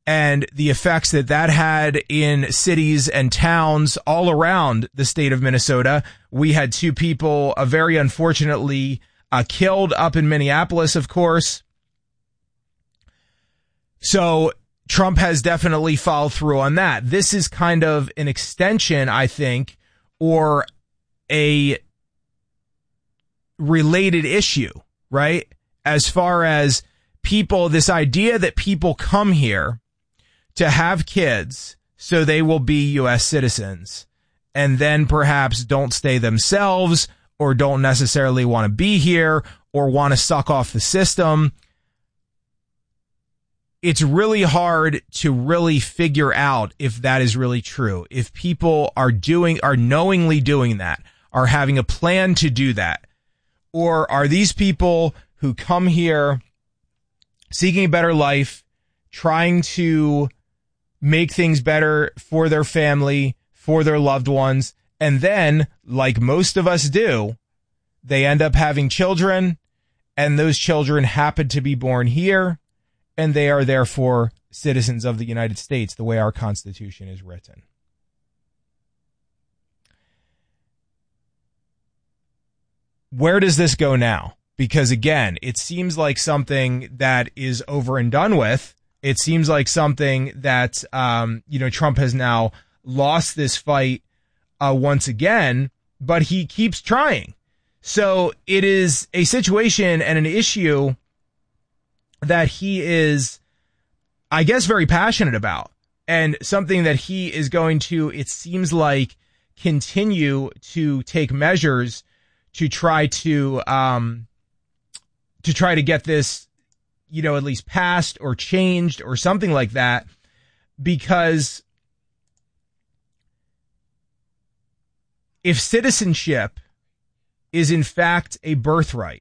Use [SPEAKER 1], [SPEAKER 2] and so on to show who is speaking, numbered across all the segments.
[SPEAKER 1] and the effects that that had in cities and towns all around the state of Minnesota. We had 2 people very unfortunately killed up in Minneapolis, of course. So Trump has definitely followed through on that. This is kind of an extension, I think, or a related issue, right? As far as people, this idea that people come here to have kids so they will be U.S. citizens and then perhaps don't stay themselves or don't necessarily want to be here or want to suck off the system. It's really hard to really figure out if that is really true. If people are knowingly doing that, are having a plan to do that, or are these people who come here seeking a better life, trying to make things better for their family, for their loved ones, and then, like most of us do, they end up having children, and those children happen to be born here, and they are therefore citizens of the United States, the way our Constitution is written. Where does this go now? Because again, it seems like something that is over and done with. It seems like something that, Trump has now lost this fight once again, but he keeps trying. So it is a situation and an issue that he is, I guess, very passionate about, and something that he is going to, it seems like, continue to take measures to try to get this, at least passed or changed or something like that, because if citizenship is in fact a birthright,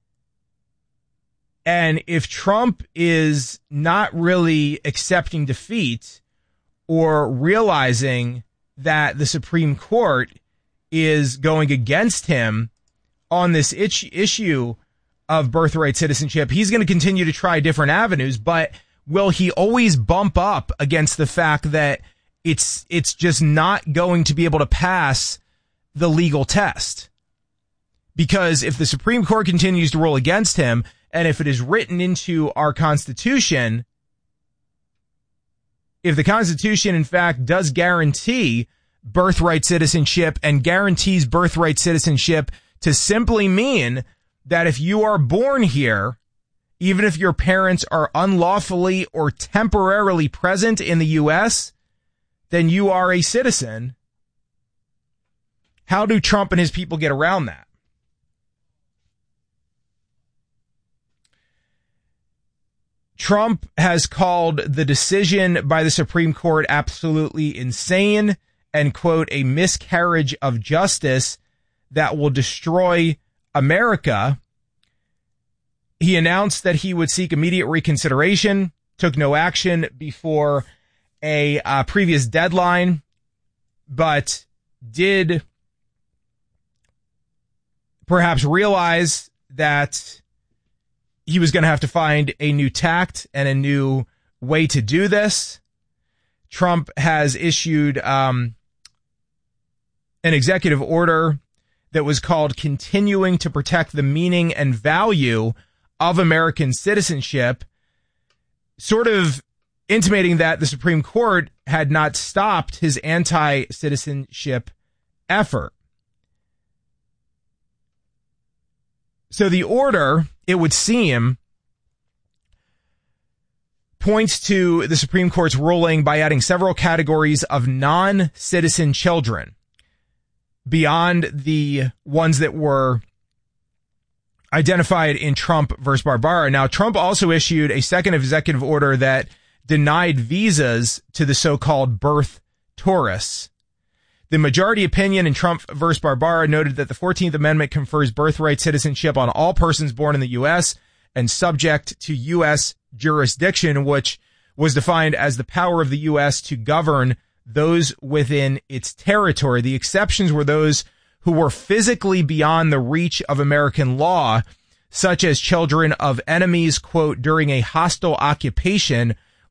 [SPEAKER 1] and if Trump is not really accepting defeat or realizing that the Supreme Court is going against him on this issue of birthright citizenship, he's going to continue to try different avenues, but will he always bump up against the fact that it's just not going to be able to pass the legal test? Because if the Supreme Court continues to rule against him, and if it is written into our Constitution, if the Constitution, in fact, does guarantee birthright citizenship and guarantees birthright citizenship to simply mean that if you are born here, even if your parents are unlawfully or temporarily present in the U.S., then you are a citizen. How do Trump and his people get around that? Trump has called the decision by the Supreme Court absolutely insane and, quote, a miscarriage of justice that will destroy America. He announced that he would seek immediate reconsideration, took no action before a previous deadline, but did perhaps realize that he was going to have to find a new tact and a new way to do this. Trump has issued an executive order that was called Continuing to Protect the Meaning and Value of American Citizenship, sort of intimating that the Supreme Court had not stopped his anti-citizenship effort. So the order, it would seem, points to the Supreme Court's ruling by adding several categories of non-citizen children beyond the ones that were identified in Trump versus Barbara. Now, Trump also issued a second executive order that denied visas to the so-called birth tourists. The majority opinion in Trump versus Barbara noted that the 14th Amendment confers birthright citizenship on all persons born in the U.S. and subject to U.S. jurisdiction, which was defined as the power of the U.S. to govern those within its territory. The exceptions were those who were physically beyond the reach of American law, such as children of enemies, quote, during a hostile occupation,